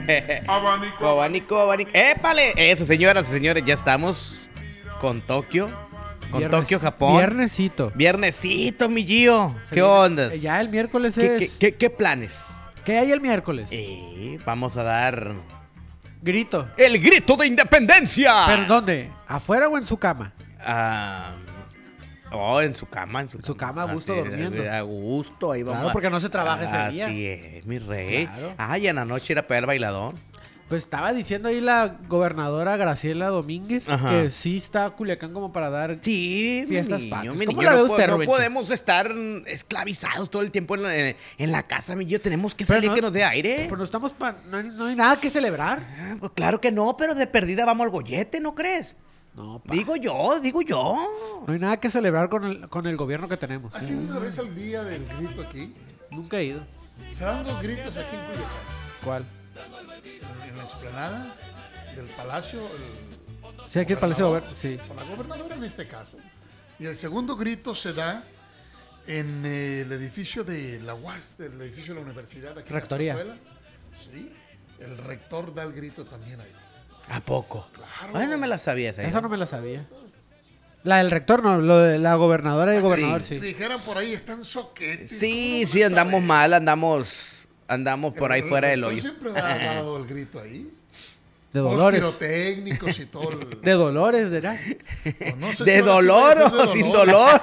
Abanico. ¡Épale! Eso, señoras y señores, ya estamos con Tokio. Con Tokio, Japón. Viernesito, mi Gio. ¿Qué onda? Ya el miércoles es... ¿Qué planes? ¿Qué hay el miércoles? Vamos a dar... Grito. ¡El grito de independencia! ¿Pero dónde? ¿Afuera o en su cama? En su cama. En su cama, a gusto, durmiendo. A gusto, ahí vamos. Claro, porque no se trabaja ese día. Así es, mi rey. Claro. Y en la noche ir a pegar bailadón. Pues estaba diciendo ahí la gobernadora Graciela Domínguez que sí está Culiacán como para dar fiestas patrias. ¿Cómo la ve usted, Rubén? No podemos estar esclavizados todo el tiempo en la casa, mi Gio. Tenemos que salir, que nos dé aire. Pero no estamos no hay nada que celebrar. Pues claro que no, pero de perdida vamos al gollete, ¿no crees? No, Digo yo. No hay nada que celebrar con el gobierno que tenemos. ¿Ha sido una vez al día del grito aquí? Nunca he ido. Se dan 2 gritos aquí en Culiacán. ¿Cuál? En la explanada del Palacio. Sí, aquí el Palacio sí. Con la gobernadora en este caso. Y el segundo grito se da en el edificio de la UAS, del edificio de la universidad. Aquí Rectoría. En la escuela. Sí, el rector da el grito también ahí. ¿A poco? Claro. Ay, no me la sabía esa no me la sabía. La del rector no, lo de la gobernadora y el gobernador sí. Dijeran por ahí, están soquetes. Sí, andamos mal, andamos por ahí fuera del hoyo. Siempre ha dado el grito ahí. De Dolores. Los pirotécnicos y todo. De Dolores, ¿verdad? No sé ¿De si dolor o sin dolor?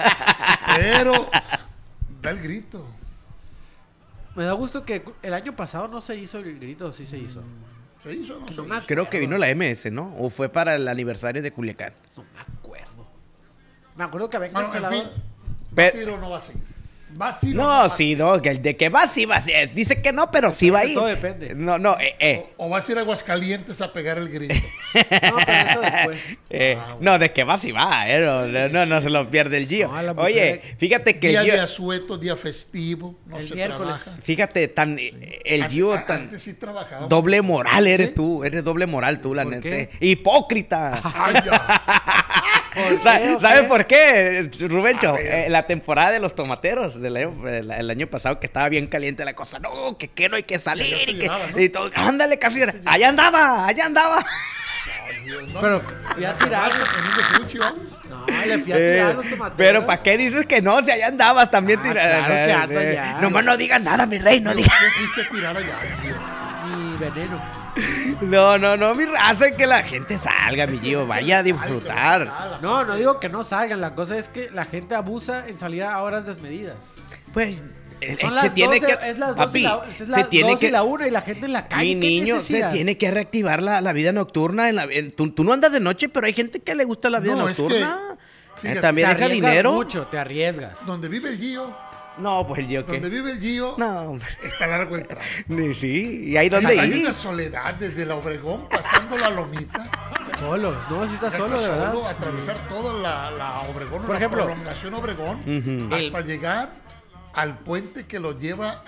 Pero da el grito. Me da gusto que el año pasado no se hizo el grito, sí se hizo. ¿Se hizo o no se hizo? Creo que vino la MS, ¿no? ¿O fue para el aniversario de Culiacán? No me acuerdo. Me acuerdo que había Bueno, cancelado. en fin, ¿va a ir o no va a seguir? ¿Va a ir o No, va a sí, ir? no, de que va, sí va a ser. Dice que no, pero sí va a ir. Todo depende. No, ¿O vas a ir a Aguascalientes a pegar el grito? No, pero eso después. No, de que va, sí va, no se lo pierde el Gio. No, Oye, fíjate que Día el Gio... de asueto, día festivo, no El se miércoles. trabaja. Fíjate, el Gio tan... Antes sí trabajaba. Doble moral eres tú, eres doble moral tú, la ¿Por neta. qué? Hipócrita. Ay, ya. ¿Sabes por qué, Rubencho? La temporada de los tomateros el año pasado, que estaba bien caliente la cosa. No, que no hay que salir. Ya se Y llenaba, ¿no? y todo. Ándale, casi. Allá andaba. Ay, Dios, no, Pero no, fui a no, tirar. poniendo sushi, ¿no? No, le fui a tirar los tomateros. Pero ¿para qué dices que no? Si allá andabas también. Claro que ando allá. Nomás no digas nada, mi rey, no ¿Qué digas. fuiste a tirar allá, tío? Mi veneno. No, mi raza, que la gente salga, mi Gio, vaya a disfrutar. No digo que no salgan. La cosa es que la gente abusa en salir a horas desmedidas. Pues... Son las 12, es las 2 papi, y la 2 y la 1 y la gente en la calle. Mi niño, se tiene que reactivar la vida nocturna. Tú no andas de noche, pero hay gente que le gusta la vida No, es nocturna. que, fíjate, También Te deja arriesgas dinero. mucho, te arriesgas. Donde vive el Gio, No, pues el Gio, ¿qué? donde vive el Gio, No, está largo el tramo. sí, y hay donde Hay ir. una soledad desde la Obregón, pasando la Lomita. Solos, no, si estás Ya solo, de está verdad. solo, atravesar toda la Obregón, Por la ejemplo, prolongación Obregón, hasta llegar al puente que lo lleva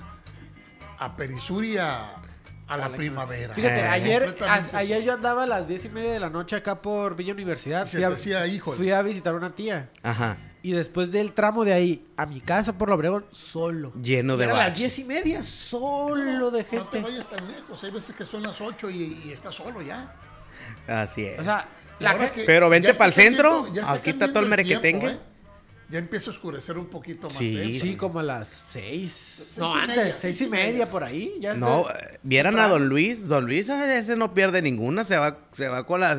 a Perisur a la primavera. Fíjate, Completamente ayer yo andaba a las 10:30 de la noche acá por Villa Universidad. Y se te decía, híjole. Fui a visitar a una tía. Ajá, Y después del tramo de ahí a mi casa por la Obregón, solo. lleno de Era a las baches. 10:30, solo de No te gente. vayas tan lejos, hay veces que son las 8 y estás solo ya. Así es. O sea, Y la ahora gente... que Pero vente ya está pa'l centro, cambiando- ya está aquí está todo el cambiando merequetengue. tiempo, Ya empieza a oscurecer un poquito más. Sí, temprano. Sí, como a las 6. No, y antes, media, 6:30 por ahí. Ya No, está. vieran a Don Luis, ese no pierde ninguna, se va con las